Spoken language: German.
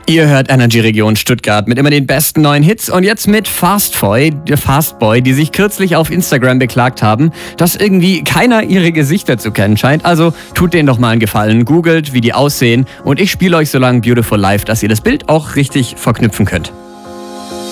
Ihr hört Energy Region Stuttgart mit immer den besten neuen Hits und jetzt mit Fastboy, die sich kürzlich auf Instagram beklagt haben, dass irgendwie keiner ihre Gesichter zu kennen scheint. Also tut denen doch mal einen Gefallen, googelt, wie die aussehen und ich spiele euch so lange Beautiful Life, dass ihr das Bild auch richtig verknüpfen könnt.